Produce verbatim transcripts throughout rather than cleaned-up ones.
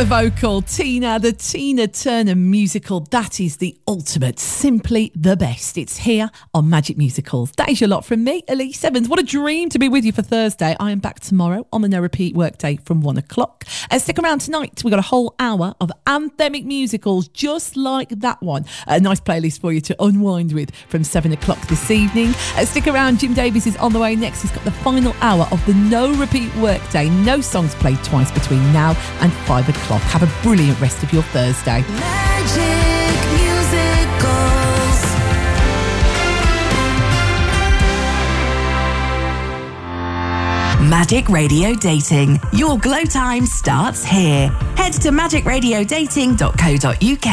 a vocal. Tina, the Tina Turner musical. That is the ultimate, simply the best. It's here on Magic Musicals. That is your lot from me, Elise Evans. What a dream to be with you for Thursday. I am back tomorrow on the No Repeat workday from one o'clock. And stick around tonight. We've got a whole hour of anthemic musicals just like that one. A nice playlist for you to unwind with from seven o'clock this evening. Uh, stick around. Jim Davies is on the way next. He's got the final hour of the No Repeat workday. No songs played twice between now and five o'clock. Have a brilliant rest of your Thursday. Magic Musicals. Magic Radio Dating. Your glow time starts here. Head to magic radio dating dot co dot uk.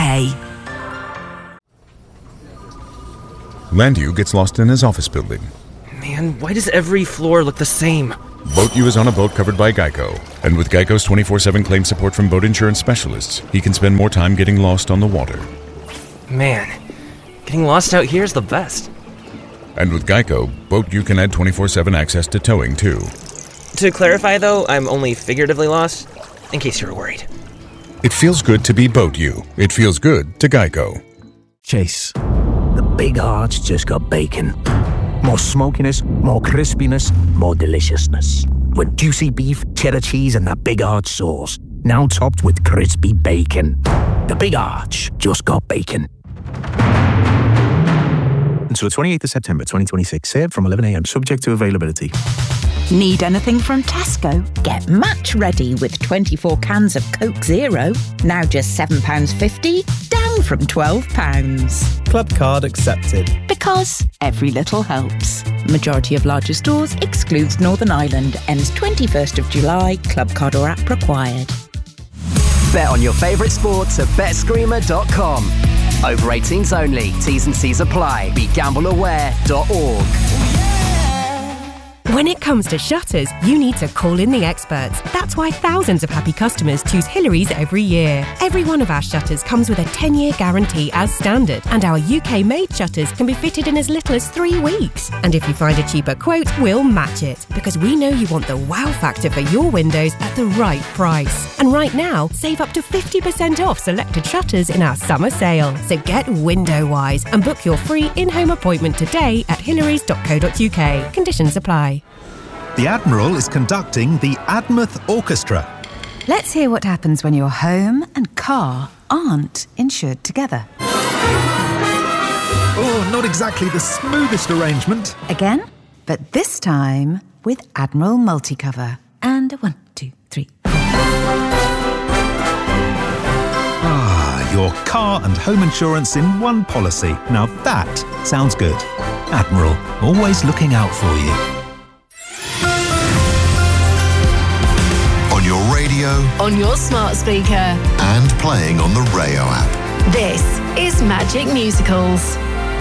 Landu gets lost in his office building. Man, why does every floor look the same? Boat U is on a boat covered by Geico. And with Geico's twenty-four seven claim support from boat insurance specialists, he can spend more time getting lost on the water. Man, getting lost out here is the best. And with Geico, Boat U can add twenty-four seven access to towing, too. To clarify, though, I'm only figuratively lost, in case you were worried. It feels good to be Boat U. It feels good to Geico. Chase, the big arch just got bacon. More smokiness, more crispiness, more deliciousness. With juicy beef, cheddar cheese, and that Big Arch sauce. Now topped with crispy bacon. The Big Arch just got bacon. Until the twenty-eighth of September twenty twenty-six. Served from eleven a.m. Subject to availability. Need anything from Tesco? Get match ready with twenty-four cans of Coke Zero. Now just seven pounds fifty, down from twelve pounds. Club card accepted. Because every little helps. Majority of larger stores excludes Northern Ireland. Ends twenty-first of July. Club card or app required. Bet on your favourite sports at bet screamer dot com. Over eighteens only. T's and C's apply. Be gamble aware dot org. When it comes to shutters, you need to call in the experts. That's why thousands of happy customers choose Hillary's every year. Every one of our shutters comes with a ten-year guarantee as standard, and our U K-made shutters can be fitted in as little as three weeks. And if you find a cheaper quote, we'll match it, because we know you want the wow factor for your windows at the right price. And right now, save up to fifty percent off selected shutters in our summer sale. So get window-wise and book your free in-home appointment today at hillarys dot co dot uk. Conditions apply. The Admiral is conducting the Admouth Orchestra. Let's hear what happens when your home and car aren't insured together. Oh, not exactly the smoothest arrangement. Again, but this time with Admiral Multicover. And a one, two, three, four. Ah, your car and home insurance in one policy. Now that sounds good. Admiral, always looking out for you. On your radio, On your smart speaker. and playing on the Rayo app. This is Magic Musicals.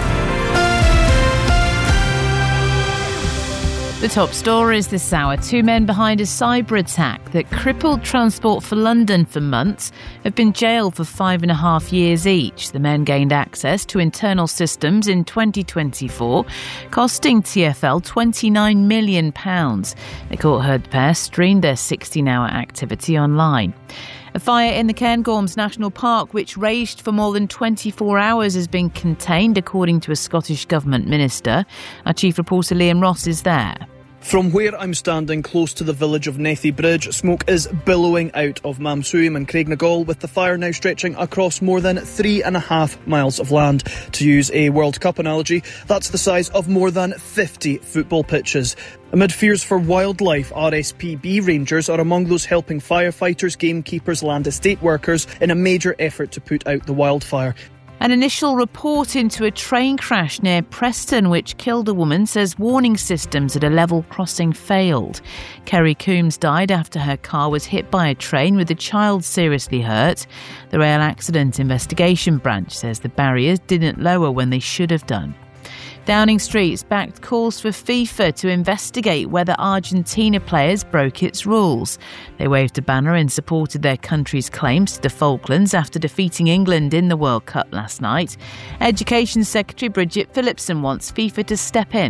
The top stories this hour. Two men behind a cyber attack that crippled Transport for London for months have been jailed for five and a half years each. The men gained access to internal systems in twenty twenty-four, costing T F L twenty-nine million pounds. The court heard the pair streamed their sixteen-hour activity online. A fire in the Cairngorms National Park, which raged for more than twenty-four hours, has been contained, according to a Scottish Government minister. Our chief reporter Liam Ross is there. From where I'm standing close to the village of Nethy Bridge, smoke is billowing out of Mamsuim and Craignagall, with the fire now stretching across more than three and a half miles of land. To use a World Cup analogy, that's the size of more than fifty football pitches. Amid fears for wildlife, R S P B rangers are among those helping firefighters, gamekeepers, land estate workers in a major effort to put out the wildfire. An initial report into a train crash near Preston, which killed a woman, says warning systems at a level crossing failed. Kerry Coombs died after her car was hit by a train, with a child seriously hurt. The Rail Accident Investigation Branch says the barriers didn't lower when they should have done. Downing Street's backed calls for FIFA to investigate whether Argentina players broke its rules. They waved a banner in support of their country's claims to the Falklands after defeating England in the World Cup last night. Education Secretary Bridget Phillipson wants FIFA to step in.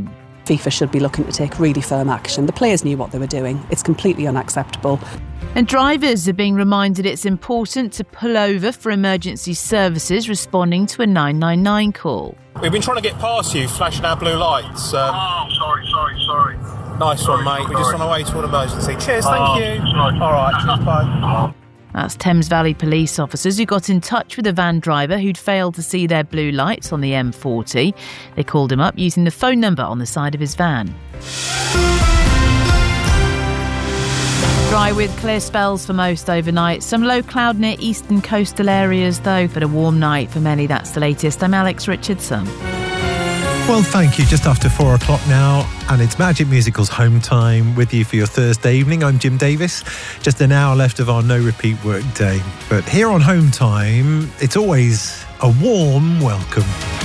FIFA should be looking to take really firm action. The players knew what they were doing. It's completely unacceptable. And drivers are being reminded it's important to pull over for emergency services responding to a nine nine nine call. We've been trying to get past you, flashing our blue lights. Um, oh, sorry, sorry, sorry. Nice sorry, one, mate. Sorry. We're just on our way to an emergency. Cheers, thank oh, you. Sorry. All right, cheers, bye. That's Thames Valley police officers who got in touch with a van driver who'd failed to see their blue lights on the M forty. They called him up using the phone number on the side of his van. Dry with clear spells for most overnight. Some low cloud near eastern coastal areas though, but a warm night for many. That's the latest. I'm Alex Richardson. Well, thank you. Just after four o'clock now, and it's Magic Musical's home time with you for your Thursday evening. I'm Jim Davis. Just an hour left of our no repeat work day. But here on home time, it's always a warm welcome.